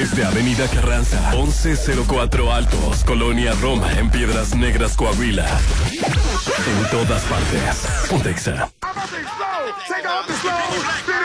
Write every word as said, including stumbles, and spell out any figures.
Desde Avenida Carranza, once cero cuatro Altos, Colonia Roma, en Piedras Negras, Coahuila. En todas partes. Pontexa.